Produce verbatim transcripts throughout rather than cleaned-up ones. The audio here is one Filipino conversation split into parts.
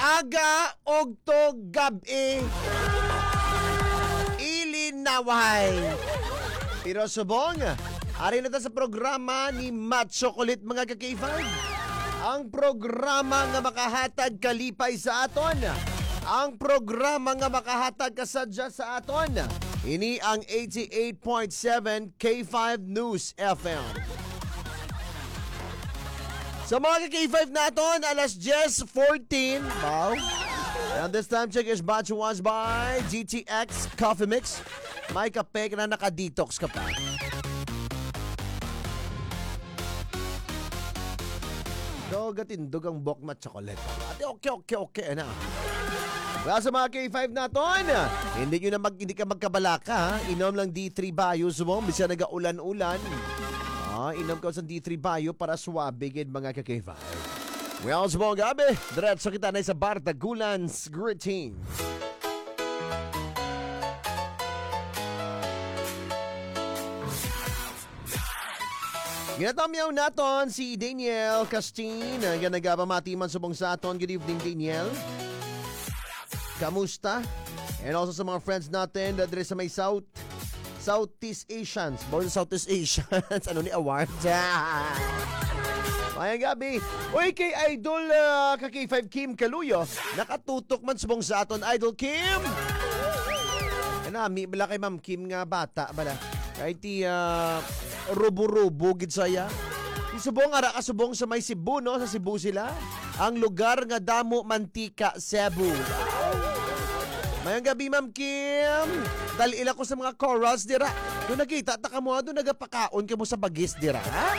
Aga og to gabi ilinaway. Pero subong, ari na ta sa programa ni Macho Kulit mga ka-K five. Ang programa nga makahatag kalipay sa aton. Ang programa nga makahatag kasadya sa aton. Ini ang eighty-eight point seven K five News F M. Sa mga K five naton, alas ten fourteen. Wow. And this time check is brought to us by G T X Coffee Mix. May kape ka na naka-detox ka pa. Dogatindog ang bokmat chocolate. Ate, okay, okay, okay na. Well, sa mga K five naton, hindi nyo na mag, hindi ka magkabalaka, ha? Inom lang D three Bios mo, bisa nag-ulan-ulan. Ah, inom ka sa D three Bio para suwabe gid mga ka-K five. Well, sa mga gabi, diretso kita na sa Bartagulans Greetings. Ginatamyaw naton si Daniel Castin. Nga nagapamatiman subong sa aton. Good evening, Daniel. Kamusta? And also sa mga friends natin na sa may South Southeast Asians. Born Southeast Asians. Ano ni awards? Mayang gabi. Uy, kay Idol uh, ka K five Kim Kaluyo. Nakatutok man subong sa aton, Idol Kim. Kanami, bala kay Ma'am Kim nga bata. Bala. Kahit ti uh, rubo-rubo gid saya. Di subong ara ka subong sa may Cebu, no? Sa Cebu sila. Ang lugar nga damo mantika, Cebu. Mayang gabi, Ma'am Kim. Dalila ko sa mga corals dira. Doon nakita, taka mo, doon nagapakaon ka mo sa bagis dira. Ha?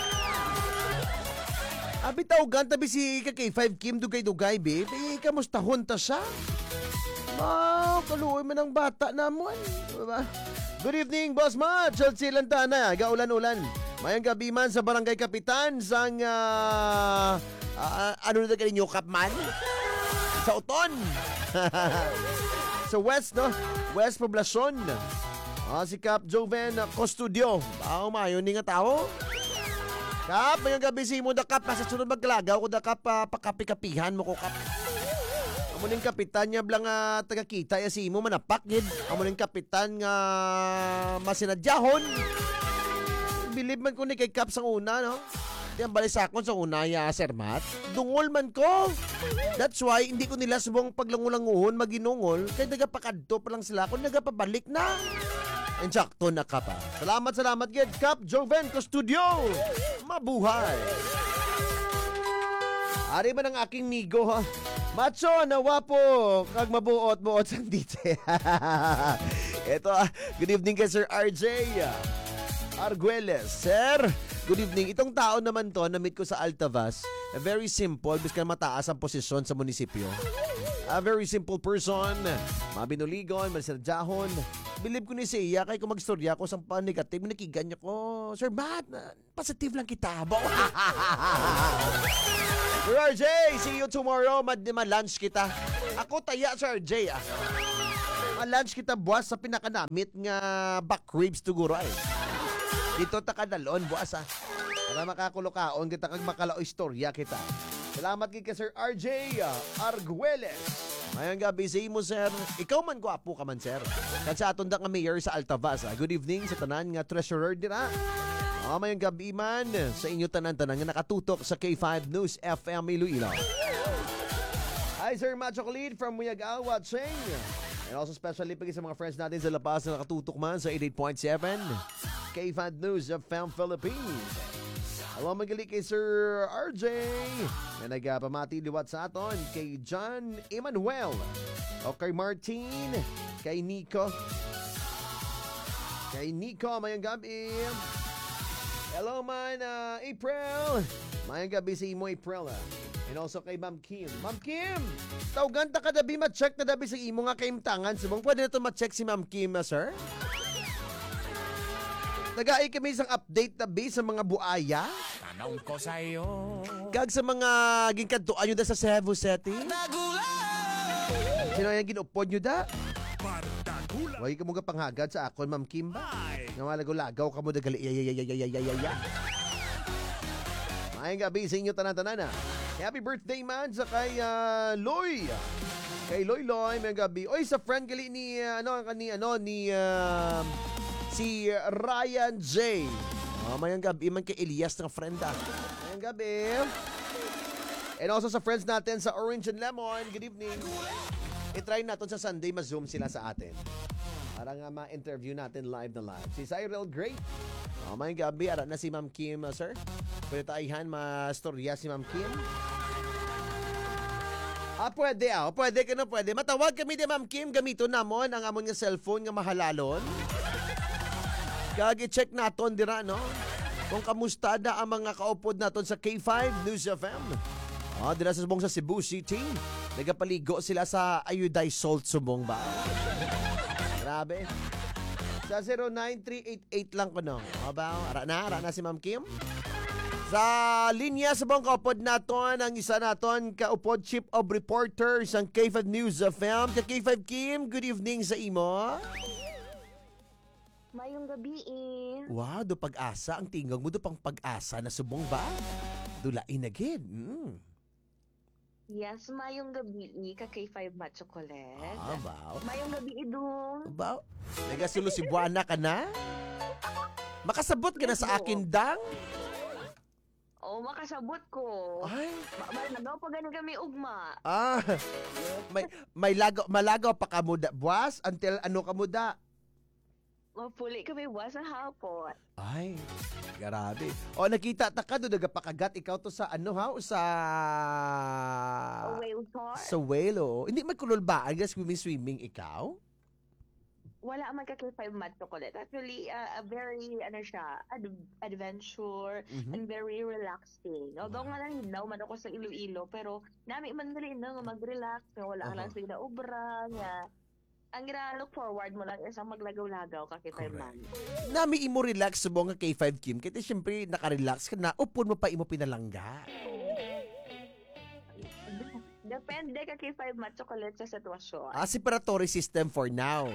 Abi tawgan, tabi si ka K five Kim dugay-dugay, babe. Eh, kamustahon ta siya. Wow, kaluoy man ang bata namon. Diba? Good evening, Boss Ma. Chelsea Lantana, gaulan-ulan. Mayang gabi man sa Barangay Kapitan sang uh, uh, ano na kaninyo, Kapman? Sa Uton. Sa West, no? West Poblacion. Ah, si Cap Joven Custodio. Bao mayo ni nga tao. Kap, mayang gabi si mo da Kap. Sa sunod maglagaw ko da Kap, uh, pakapi-kapihan mo ko Kap. Amo ning kapitan niya blang uh, taga-kita ya si mo manapak gid. Amo ning kapitan nga masinadyahon. Bilib man ko ni kay Kap sa una, no? Diyan balisakon sa una ya sermat. Dungol man ko. That's why hindi ko nila subong paglangulanguhon maginungol kay nagapakadto pa lang sila kung nagapabalik na. Insakto na ka pa. Salamat, salamat gid Kap Joven Custodio. Mabuhay. Ari man ang aking migo, ha? Macho, nawapo, kag mabuot-buot sa dite. Ito, good evening kay Sir R J Arguelles. Sir, good evening. Itong tao naman to, na-meet ko sa Altavas. A very simple, biskan mataas ang posisyon sa munisipyo. A very simple person. Mabinuligon, malisadyahon. Believe ko ni siya, kaya kung mag-storya ko sa pa-negative, nakigan niya ko, Sir Matt, positive lang kita. Sir R J, see you tomorrow. Mad-lunch kita. Ako taya, Sir R J. Ah. Ma-lunch kita buwas sa pinakanamit nga back ribs tuguro ay. Dito ta kadalon buwas ah. Para makakulokaon kita kag makalao istorya kita. Salamat kay Sir R J Arguelles. Mayang gabi sa imo, sir. Ikaw man gwapo ka man, sir. Kan sa aton da nga mayor sa Altavas. Ah. Good evening sa tanan nga treasurer dira. Oh, mayang gabi man sa inyo tanan-tanan nga nakatutok sa K five News F M Iloilo. Hi, Sir Macho Khalid from Muyagaw watching. And also especially pagi sa mga friends natin sa La Paz na nakatutok man sa eighty-eight point seven K five News F M Philippines. Hello, magali kay Sir R J na nagpamati liwat sa aton kay John Emmanuel o kay Martin, kay Nico, kay Nico, mayang gabi. Hello man, uh, April. Mayang gabi sa imo, April. Uh. And also kay Ma'am Kim. Ma'am Kim, tawgan ta kadabi ma-check na dabi sa imo nga kaimtangan. Subong pwede na ito ma-check si Ma'am Kim, uh, sir? Nag-aay kami isang update tabi sa mga buaya. Tanong ko sa'yo. Kag sa mga ginkantuan nyo da sa Cebu City. Sino yung ginupod nyo da? Huwag ka mong panghagad sa akon, Ma'am Kim ba? Nga malagaw-lagaw ka mo da gali. Mayang gabi sa inyo tanan-tanan. Happy birthday man sa kay uh, Loy. Kay Loy Loy, may gabi. Oy, sa friend gali ni uh, ano ni ano ni uh, si Ryan J. Oh, mayang gabi man kay Elias ng friend ah. Mayang gabi. And also sa friends natin sa Orange and Lemon, good evening. I-try natin sa Sunday, ma-zoom sila sa atin. Para nga ma-interview natin live na live. Si Cyril Great. Oh, mayang gabi, ara na si Ma'am Kim, uh, sir. Pwede taihan, ma-storya si Ma'am Kim. Ah, pwede ah. Pwede ka na pwede. Matawag kami di Ma'am Kim. Gamito namon ang amon nga cellphone nga mahalalon. Kag i-check naton dira, no? Kung kamusta na ang mga kaupod naton sa K five News F M. Ah, dira sa subong sa Cebu City. Nagapaligo sila sa iodized salt subong ba? Grabe. Sa zero nine three eight eight lang ko no. Aba, ara na, ara na si Ma'am Kim. Sa linya sa bang kaupod naton ang isa naton kaupod chief of reporters ang K five News F M. Ka K five Kim, good evening sa imo. Mayong gabi eh. Wow, do pag-asa ang tingog mo do pang pag-asa na subong ba? Dulain agad. Mm. Yes, mayong gabi eh. Ka K five Mat Chocolate. Ah, wow. Mayong gabi eh dong. Ba? Nagasulo si Buana ka na? Makasabot ka na sa akin, dang? Oh, makasabot ko. Ay. Ma- nagaw pa ganin kami ugma. Ah. May may lagaw malagaw pa ka muda, buwas until ano ka muda? Mapuli kami buwas sa hapon. Ay, grabe. O nakita ta ka do nagapakagat ikaw to sa ano ha? Sa A whale shark? sa whale. Oh. Hindi magkulol ba? Ang swimming swimming ikaw? Wala man ka K five Mat Chocolate. Actually, uh, a very, ano siya, ad- adventure Mhm. and very relaxing. Although nga lang hinaw man ako sa Iloilo, pero nami man dali na nga mag-relax, nga wala ka lang Uh-huh. sa obra, nga ang gina-look forward mo lang isang maglagaw-lagaw ka K five Correct. man. Nami imo relax sa mga K five Kim. Kaya siyempre naka-relax ka na. Upon mo pa imo pinalangga. Depende ka K five Mat Chocolate sa sitwasyon. Ah, separatory system for now.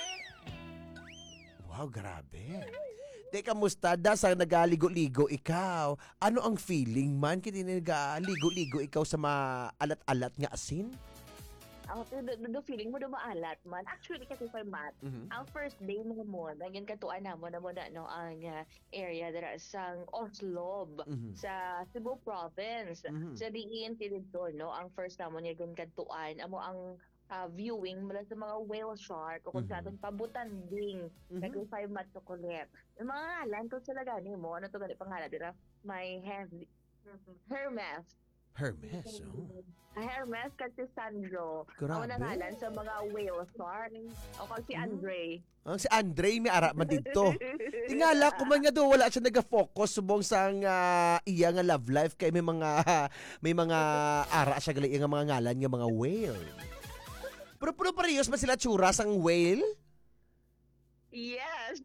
Wow, grabe. Teka, kamusta da sa nagaligo-ligo ikaw? Ano ang feeling man kiti nagaligo-ligo ikaw sa maalat-alat nga asin? Ang the, the, the feeling mo na maalat man. Actually, kasi K five Mat, Mhm. ang first day mo mo, nagyan katuan na mo na mo na no, ang uh, area dara sa Oslob, Mhm. sa Cebu Province. Mhm. Sa diin tilidto, no, ang first na mo niya gun katuan, amo ang ah, viewing mula sa mga whale shark o kung Mhm. sa ating pabutanding Mhm. na K five Mat Chocolate. Yung mga ngalan, kung sila gani mo, ano to gani pangalan, dira? May Hermes. Hermes. Hermes, oh. Ah, Hermes kasi Sandro. Grabe. Ang nangalan sa mga whale shark. O kung si Mhm. Andre. Ang si Andre may ara man dito. Tingala ko man nga do wala siya naga-focus subong sang ah, iya nga love life kay may mga may mga ara siya gali nga mga ngalan nga mga whale. Pero pero parehas man sila tsura sang whale? Yes!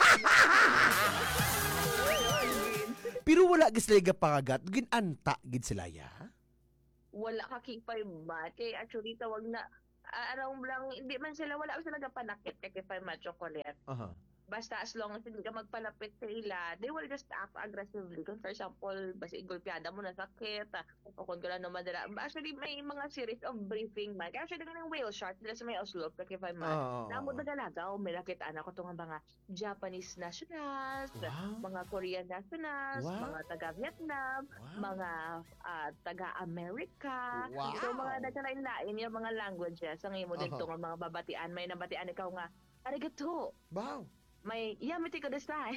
Pero wala gid sila gapangagat, ginanta gid sila ya. Wala ka K five Mat. Kaya actually tawag na, ah, araw lang, hindi man sila, wala sila nagapanakit kay K five Mat Chocolate. Aha. Basta as long as hindi ka magpalapit sa ila, they will just act aggressively. Kung for example, basta igulpiada mo na sakit, ah, o kung gano'n naman dala. Actually, may mga series of briefing man. Kaya actually, ng whale shark, nila sa may Oslo, kay Five Man. Oo. Namo na galagaw, may nakitaan ako itong mga Japanese nationals, Wow. mga Korean nationals, Wow. mga taga-Vietnam, Wow. mga ah, taga-America. Wow. So, mga nagkalain-lain yung mga languages. Ang imo dito Aha. nga mga babatian. May nabatian ikaw nga, arigato. Wow. May yamete ko desai.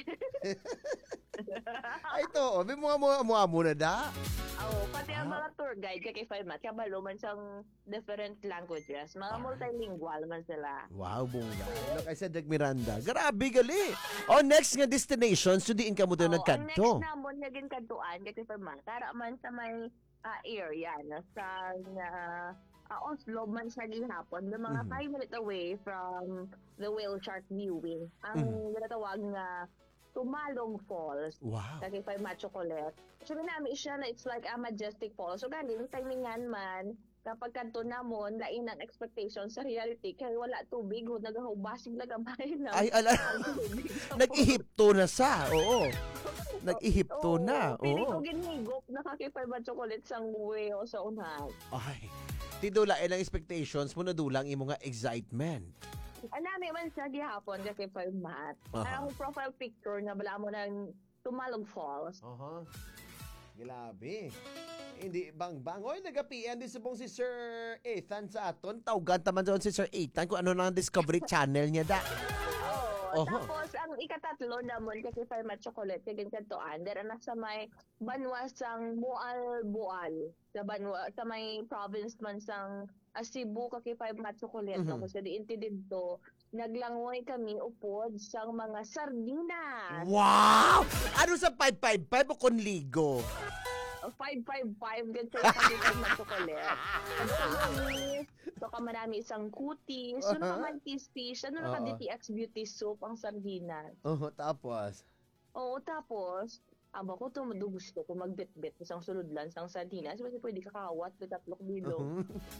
Ay to, oh, may mga mga mga muna da. Oo, pati ang Ah. mga tour guide kay Five Mat, kabalo man siyang different languages. Mga Alright. multilingual man sila. Wow, bunga. Ano kay sa Dag Miranda? Grabe gali. Oh, next nga destination, so diin ka mo doon Oo, ang nagkanto. next namon nga ginkantuan kay Five Mat, tara man sa may ah, area na sa uh, Oslo man siya gihapon, na mga Mhm. five minutes away from the whale shark viewing. Ang Mhm. ginatawag nga Tumalong Falls. Wow. Kagay pa yung chocolate. So, namin siya na it's like a majestic falls. So, galing, timingan man, kapag kanto namon, lain ang expectation sa reality. Kaya wala tubig, ho, nagahubasig na gamay na. Ay, ala, nag-ihipto na sa. Oo. Nag-ihipto na. Pili ko Oo. ginhigop na kakipay ba chocolate sang buweo sa unahan. Ay. Tidula ilang expectations mo na dulang imo nga excitement. Anami man siya gihapon kakipay mat. Aha. Ang profile picture na bala mo ng Tumalog Falls. Aha. Grabe. Hindi bang bang oy nagapi din subong si Sir Ethan sa aton. Tawgan taman doon si Sir Ethan kung ano nang Discovery Channel niya da. Oh, Oho. tapos ang ikatatlo naman kasi Five Mat Chocolate kagin kantoan dera na sa may banwa sang Mual Bual sa banwa sa may province man sang ah, Cebu kay Five Mat Chocolate Mhm. no kasi di inti didto naglangoy kami upod sang mga sardinas. Wow! Ano sa five five five o konligo? five five five gan sa Five Mat Chocolate. So ka marami isang kutis, so Uh-huh. naman fish, ano Oo. naka D T X beauty soup ang sardinas. Oh, tapos. Oo, tapos, aba ko to gusto ko magbit-bit isang suludlan sang sardinas kasi pwede kakawat with tatlong bilog. Mhm.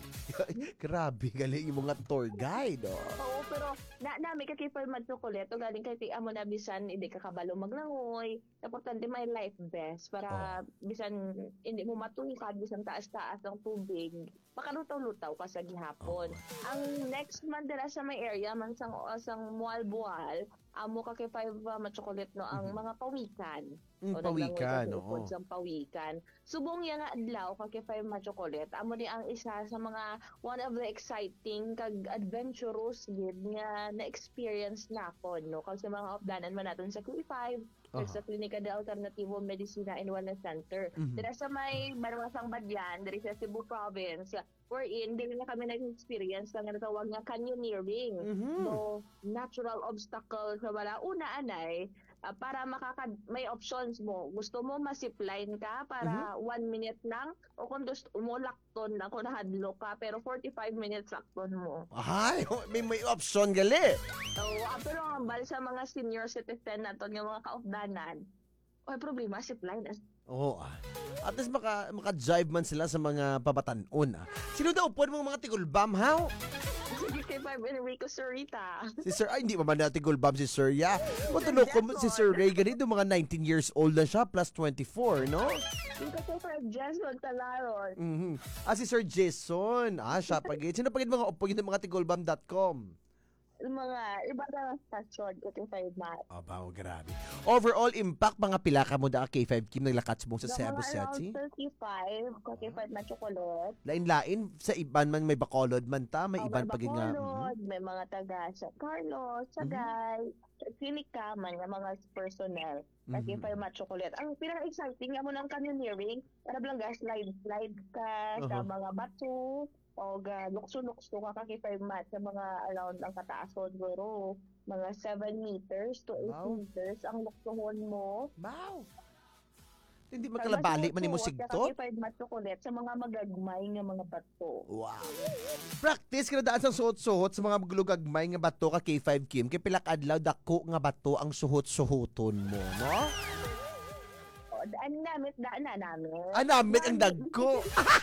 Grabe, galing yung mga tour guide. Oh. Oo, pero na nami ka kay Palmad Chocolate o galing kay amo na bisan hindi ka kabalo maglangoy. Importante may life vest para bisan hindi mo matungkad bisan taas-taas ng tubig. Makalutaw-lutaw ka sa gihapon. Ang next man dira sa may area man sang sang Mualbual, amo ka kay Five uh, Chocolate no ang mga pawikan. Mm, O, pawikan, naglangoy ka oo. sa pawikan. Subong yang nga adlaw ka kay Five Ma Chocolate. Amo ni ang isa sa mga one of the exciting kag adventurous gid nga na experience na ko no kag sa mga opdanan man naton sa Q five Aha. sa Klinika de Alternativo Medicina and Wellness Center. Mhm. Dira sa may Barwasang Badyan, diri sa Cebu Province, wherein dili na kami nag-experience ng nga tawag nga canyoneering. Mhm. So, natural obstacle sa wala. Una, anay, ah, para makaka may options mo. Gusto mo ma-zipline ka para one minute lang o kung gusto mo lakton na kung nahadlo ka pero forty-five minutes lakton mo. Ay, may may option gali. So, ah, pero ang bal sa mga senior citizen naton yung mga kaupdanan, ay problema zipline. Oo. ah. At least maka, maka-jive man sila sa mga pabatanon. Ah. Sino daw po mga mga tigulbam, how? Sige kay Five Enrico Surita. Si Sir, ay, hindi pa man na tigulbam si Sir, ya. O tulog ko si Sir Ray, ganito, mga nineteen years old na siya, plus twenty-four, no? Yung kasi Five Jason Talaron. Mhm. Ah, si Sir Jason. Ah, siya pagit. Sino pagit mga upo yun ng mga tigulbam dot com? Yung mga iba na stasyon ko kay Five Mat. Abaw, grabe. Overall impact, mga pila ka mo da K five Kim naglakats mong sa Yung Cebu mga City? around thirty-five, kay Five Mat Chocolate. Lain-lain, sa iban man may bacolod man ta, may Oh, iban may pagit nga. mhm. Bacolod, may mga taga sa Carlos, Sagay, Sinica man, yung mga personnel. Kay Mhm. Five Mat Chocolate. Ang pinaka-exciting nga mo ng canyoneering, para lang ga slide-slide ka sa Uh-huh. mga bato, o ga lukso-lukso ka kay Five Mat sa mga around ang kataason, guro. Mga seven meters to eight Wow. meters ang luksohon mo. Wow. Hindi makalabalik man mo sigtot. Kay Five Mat Chocolate sa mga magagmay nga mga bato. Wow. Practice kada daan sa suhot-suhot sa mga glugagmay nga bato ka K five Kim kay pilak adlaw dako nga bato ang suhot-suhoton mo, no? O, daan namit, daan na namin. Anamit ang dagko.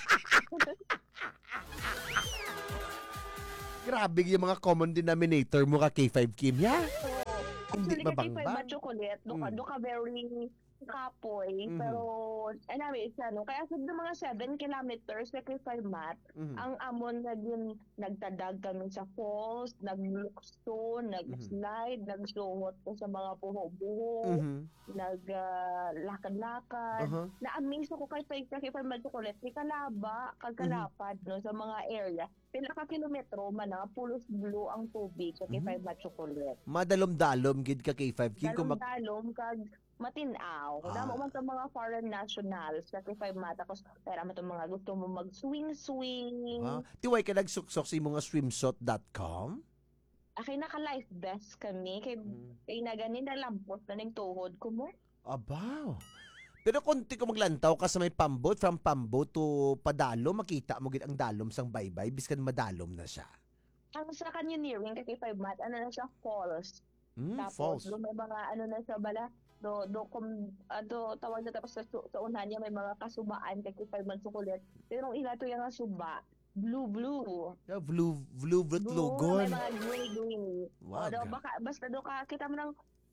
Grabe yung mga common denominator mo ka K five Kim, ya? Hindi Actually, kasi Five mabangbang. Mat Chocolate, do ka, Mm. do ka very kapoy, Mhm. pero, ano namin, isa, no? Kaya sa mga seven kilometers, sa kay Five Mat, Mhm. ang amon na yun, nagtadag kami sa falls, naglukso, nag-slide, nagsuhot ko sa mga buho-buho, Mhm. naglakad-lakad. Uh-huh. Na-amaze ako kay Five kay Five Mat Chocolate, kay kalaba, kagkalapad, no, sa mga area. Pila ka kilometro man na, pulos blue ang tubig sa kay Mhm. Five Mat Chocolate. Madalom-dalom gid ka K five Kim kung mag Dalom-dalom kag matinaw. Ah. Damo man sa mga foreign nationals sa kay Five Mat tapos pera man itong mga gusto mo mag-swing-swing. Ah, tiway ka nagsuksok sa imong nga swimsuit dot com? Akay naka-life vest kami kay kay na ganin na lampot na ning tuhod ko mo. Abaw. Pero kung ti ko maglantaw ka sa may pambot, from pambot to padalo, makita mo gid ang dalom sang baybay, biskan madalom na siya. Ang sa canyoneering kay Five Mat ano na siya falls. Hmm, Tapos false. do may mga ano na sa bala do do kum ah, do tawag na tapos sa, su- sa unahan niya may mga kasubaan kay Five Mat Chocolate. Pero ang ila to yung nga suba blue blue. Yeah, vlu vlu vlut Blue, lugon. may mga gray green. Wag. O, do, baka, basta do ka, kita mo ng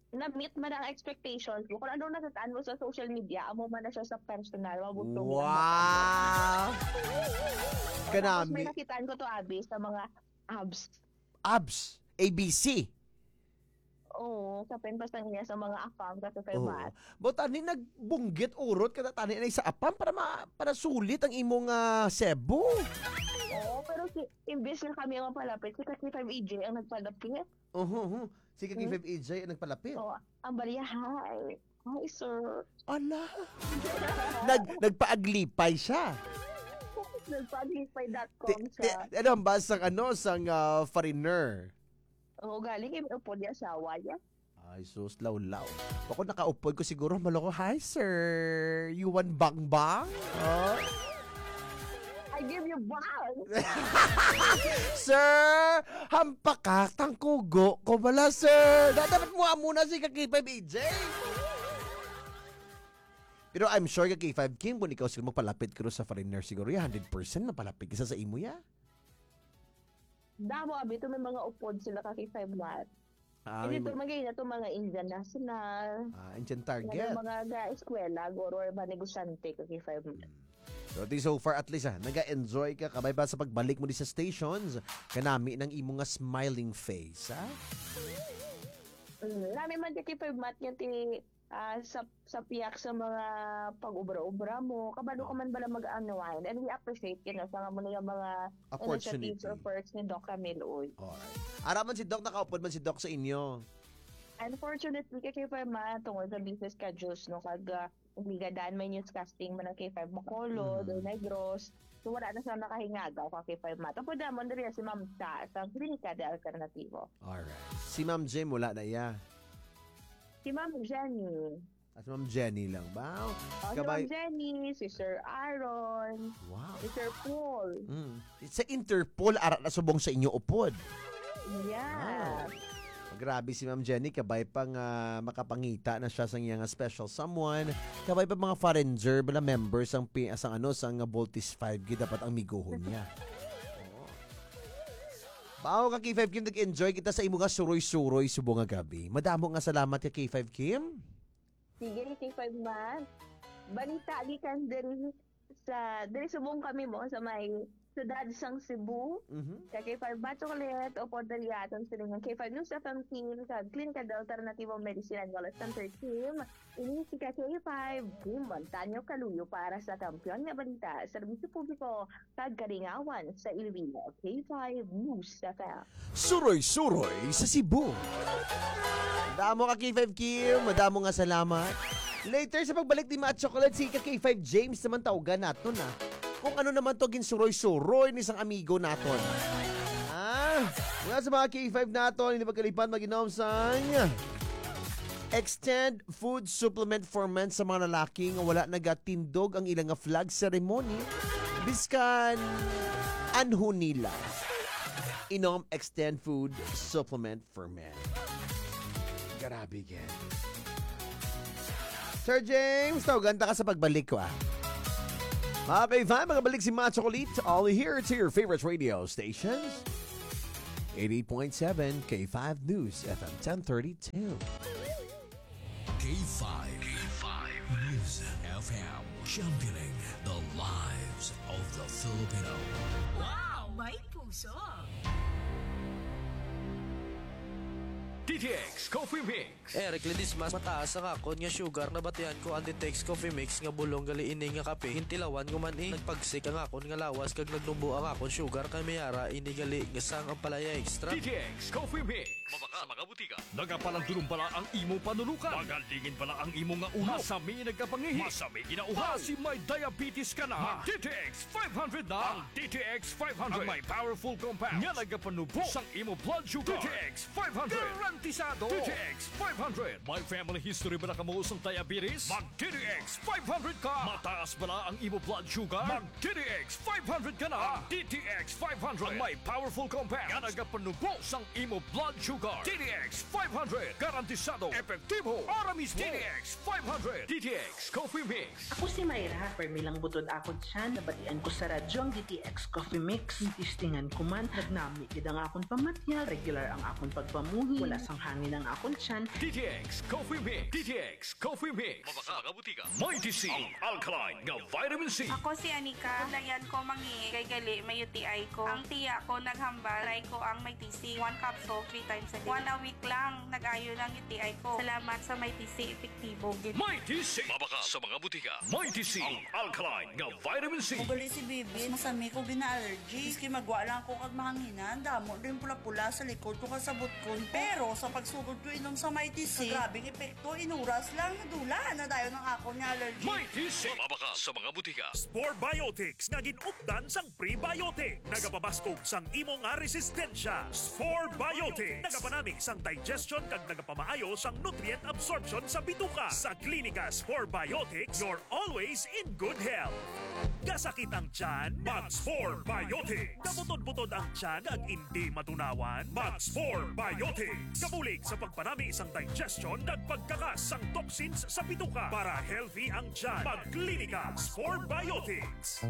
na-meet man ang expectations mo. Kung ano natataan mo sa social media, amo man na siya sa personal, mabutong Wow! Tapos Kanami. may nakitaan ko to, Abi, sa mga abs. Abs. A B C. Oo, sa penpasan niya sa mga account kasi kay Oo. Matt. But tani nagbunggit urot kada tani na sa apam para ma, para sulit ang imong uh, Cebu. Oo, pero si, imbes na kami ang mapalapit, si Kasi five E J ang nagpalapit. Uh-huh, uh-huh. Si K five A J ang nagpalapit. Oo, ang baliya, hi. Hi, sir. Ala. Nag nagpaaglipay siya. Nagpag-lipay dot Ti- com ti- siya. Ano ba sang ano sang uh, foreigner? Oo, galing kay upo niya sa asawa niya. Ay, sus, law-law. Ako nakaupod ko siguro, maloko, hi, sir. You want bang-bang? Oh. I give you bang! Sir, hampaka, tangkugo ko bala, sir. Da- Dapat mo muna si K five A J. Pero I'm sure ka K five Kim, kung ikaw siguro magpalapit ka rin sa foreigner, siguro ya, one hundred percent na palapit isa sa imo ya. Damo, Abi, ito may mga upod sila kaki five Matt. Ah, Hindi may ito mga- magiging na ito mga Indian National. ah, Indian Mga target. mga ga-eskwela, goro or ba negosyante kaki five Matt. So, di so far at least ha, naga-enjoy ka kabay ba sa pagbalik mo di sa stations, kanami ng imo nga smiling face, ha? Mm, Nami man kaki five Matt nga ti ah, sa sa piyak sa mga pag-ubra-ubra mo, kabalo ka man bala mag-unwind, and we appreciate yun sa mga mga mga Opportunity. initiatives or perks ni Doc Camille Uy. Alright. Araman si Doc, nakaupod man si Doc sa inyo. Unfortunately, kay K five man tungkol sa business schedules, no, kag uh, umigadaan may newscasting man ng K five Bacolod, Mm. or Negros, so wala na siya nakahingagaw ka K five man. Tapos damon diri si Ma'am Sa, sa Klinika de Alternativo. Alright. Si Ma'am Jem, wala na iya. Si Ma'am Jenny, At Ma'am Jenny lang ba? oh, si Kabay- Ma'am Jenny, si Sir Aaron, Wow. si Sir Paul. Mm. Sa Interpol, ara na subong sa inyo upod. Yeah. Grabe si Ma'am Jenny, kabay pang ah, makapangita na siya sa iyang special someone. Kabay pa mga foreigner, bala members ang pi- sang ano sang Voltis five G dapat ang miguhon niya. Oo. Bao ka K five Kim, nag-enjoy kita sa imo nga suroy-suroy subong nga gabi. Madamo nga salamat ka K five Kim. Sige, K five man. Balita gikan diri sa diri subong kami mo sa may sudad sang Cebu. Mhm. Sa K five Bato Ulit, o po dali aton sila ng K five News F M team, sa Clinical de Alternativo Medicine and Wellness Center team, ini si K five, Kim Montaño Kaluyo para sa kampiyon nga balita, serbisyo publiko, kag karingawan sa Iloilo. K five News F M. Suroy-suroy sa Cebu. Madamo ka K five Kim, madamo nga salamat. Later sa pagbalik ni Matt Chocolate, si K five James naman tawagan naton na. Kung ano naman to ginsuroy-suroy ni isang amigo naton. Ah, nga sa mga K five naton, hindi magkalipan mag-inom sang Extend Food Supplement for Men sa mga lalaki nga wala nagatindog ang ilang nga flag ceremony. Biskan anho nila. Inom Extend Food Supplement for Men. Grabe yan. Sir James, tawagan ta ka sa pagbalik ko ah. Mga kaivan, magabalik si Matt Chocolate. All here to your favorite radio stations. eighty-eight point seven K five News F M ten thirty-two. K five. K five News F M. Championing the lives of the Filipino. Wow, may puso! D T X Coffee Mix. Eric Lidis mas mataas ang akon nga sugar na batian ko ang Ditex Coffee Mix nga bulong gali ini nga kape. Hintilawan ko man i nagpagsik ang akon nga lawas kag nagnumbo ang akon sugar kay mayara ini gali nga sang ang palaya extra. D T X Coffee Mix. Mabaka mga butika. Nagapalandulong pala ang imo panulukan. Magalingin pala ang imo nga ulo. Masami nagkapangihi. Masami ginauha. Si may diabetes ka na. D T X five hundred na. Ang D T X five hundred. Ang may powerful compound. Nga nagapanubo sang imo blood sugar. D T X five hundred. Garantisado. D T X five hundred. May family history ba na kamo sa diabetes? Mag D T X five hundred ka. Mataas ba na ang imo blood sugar? Mag D T X five hundred ka na. Ang D T X five hundred. Ang may powerful compound. Nga nagapanubo sang imo blood sugar. D T X five hundred. Garantisado, epektibo, para mismo. D T X five hundred. D T X Coffee Mix. Ako si Mayra, permilang butod akon siya, nabatian ko sa radyo ang D T X Coffee Mix. Tistingan ko man, nagnami gid ang akon pamatyag, regular ang akon pagpamuhi, wala sang hangin ang akon tiyan. D T X Coffee Mix. D T X Coffee Mix. Mabaka mga butika. May T C. Ang alkaline nga vitamin C. Ako si Anika. Kulayan ko mangi kay gali may U T I ko. Ang tiya ko naghambal, try ko ang may T C. One capsule, three times a day. One a week lang, nag-ayo ng U T I ko. Salamat sa may T C, epektibo. May T C. Mabaka sa mga butika. May T C. Ang alkaline nga vitamin C. Ugali si Bibi, masami ko gina-allergy. Iski magwa lang ko kag mahanginan, damo din pula-pula sa likod ko kasabot ko. Pero sa pagsugod ko inom sa may T C, grabing epekto, inuras lang, dula na dayo ng ako ni allergy. May T C. Mabaka sa mga butika. Spore Biotics nga ginupdan sang prebiotic. Nagapabaskog sang imo nga resistensya. Spore Biotics. Nagapanami sang digestion kag nagapamaayo sang nutrient absorption sa bituka. Sa Klinika Spore Biotics, you're always in good health. Kasakit ang tiyan, Mag-Spore Biotics. Kabutod-butod ang tiyan ag hindi matunawan, Mag-Spore Biotics. Kabulig sa pagpanami sang digestion ag pagkakas sang toxins sa bituka para healthy ang tiyan. Mag-Klinika Spore Biotics.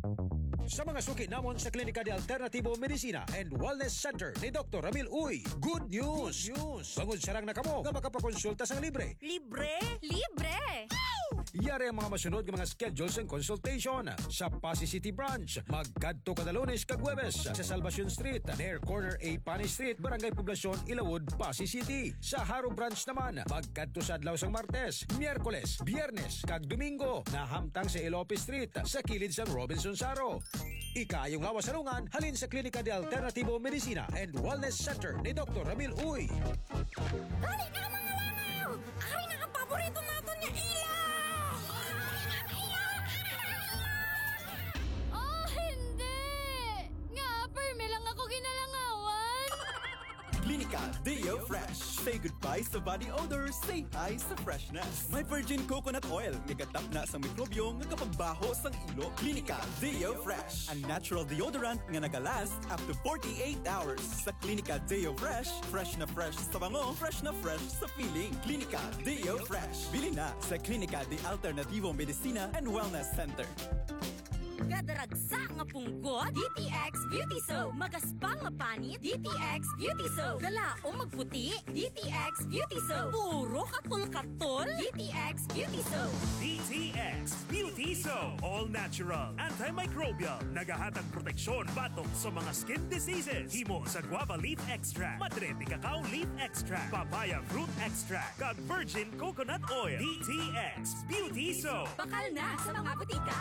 Sa mga suki namon sa Klinika de Alternativo Medicina and Wellness Center ni Doctor Ramil Uy, good news! Good news! Bangod sarang na kamo nga makapakonsulta sang libre. Libre? Libre! Yari ang mga masunod ng mga schedules and consultation sa Pasay City Branch. Magkadto kada Lunes kag Huwebes sa Salvacion Street, near corner A Pani Street, Barangay Poblacion, Ilawod, Pasay City. Sa Haro Branch naman, magkadto sa adlaw sang Martes, Miyerkules, Biyernes kag Domingo, nahamtang sa Ilope Street sa kilid sang Robinson Saro. Ikayong lawas sarungan halin sa Klinika de Alternativo Medicina and Wellness Center ni Doctor Ramil Uy. Dali na mga langaw! Ay, nakapaborito natin niya ila! Oh, hindi! Nga, perme lang ako ginalangawan! Klinika Deo Fresh. Say goodbye sa body odor, say hi sa freshness. May virgin coconut oil, nagatap na sa mikrobyo nga kapagbaho sang ilo. Klinika Deo Fresh. Ang natural deodorant nga nagalast up to forty-eight hours. Sa Klinika Deo Fresh, fresh na fresh sa bango, fresh na fresh sa feeling. Klinika Deo Fresh. Bili na sa Klinika de Alternativo Medicina and Wellness Center. Gadaragsa nga punggot, D T X Beauty Soap. Magaspang nga panit, D T X Beauty Soap. Galaong magputi, D T X Beauty Soap. Puro katol-katol, D T X Beauty Soap. D T X Beauty Soap. All natural, antimicrobial, nagahatag proteksyon batok sa mga skin diseases. Himo sa guava leaf extract, madre de cacao leaf extract, papaya fruit extract, kag virgin coconut oil. D T X Beauty Soap. Bakal na sa mga butika.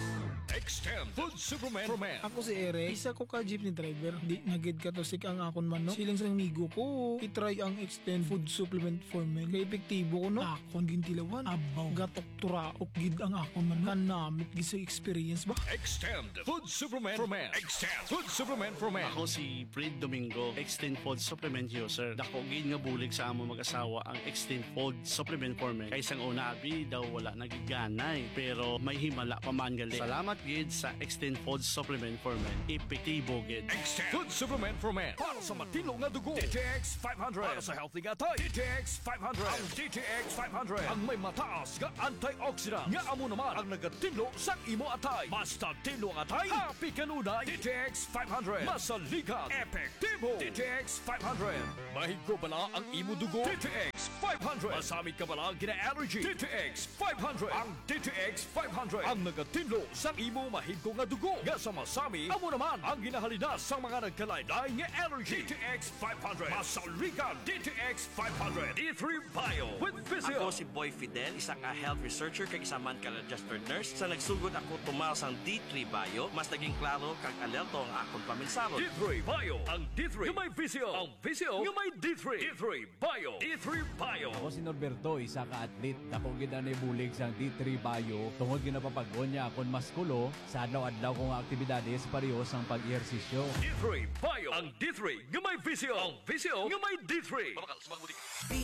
Extend Food Supplement for Men. Ako si Eric, isa ko ka jeepney driver. Di nagid ka to sik ang akon man, no? Silang sa migo ko, itry ang Extend Food Supplement for Men. Kaya epektibo ko, no? Akon gintilawan, abaw, gatok turaok gid ang akon man. Kanamit gid sa experience ba? Extend Food Supplement for Men. Extend Food Supplement for Men. Ako si Fred Domingo, Extend Food Supplement user. Dako gid nga bulig sa among mag-asawa ang Extend Food Supplement for Men. Kay sang una abi daw wala nagiganay, pero may himala pa man gali. Salamat gid sa Extend Food Supplement for Men. Epektibo gid. Extend Food Supplement for Men. Para sa matino nga dugo. D T X five hundred. Para sa healthy nga tay. D T X five hundred. Ang D T X five hundred. Ang may mataas nga antioxidant. Nga amo naman ang nagatinlo sa imo atay. Basta tinlo ang atay. Happy kanunay. D T X five hundred. Masaligan. Epektibo. D T X five hundred. Mahigko bala ang imo dugo. D T X five hundred. Masamit ka bala gina-allergy. D T X five hundred. Ang D T X five hundred. Ang nagatinlo sa imo mahigko nga dugo. Nga sa masami, amo naman ang ginahalina sa mga nagkalaylay nga allergy. D T X five hundred. Masaligan. D T X five hundred. D three Bio with Physio. Ako si Boy Fidel, isa ka health researcher kag isa man ka registered nurse. Sa nagsugod ako tumal sang D three Bio, mas naging klaro kag alerto ang akong paminsaro. D three Bio. Ang D three nga may Physio. Ang Physio nga may D three. D three Bio. D three Bio. Ako si Norberto, isa ka atlet. Dako gid ani bulig sang D three Bio. Tungod ginapapagon niya akon maskulo sa adlaw-adlaw kong aktibidades parehas ang pag-ehersisyo. D three Bio. Ang D three nga may Physio. Ang Physio nga may D three.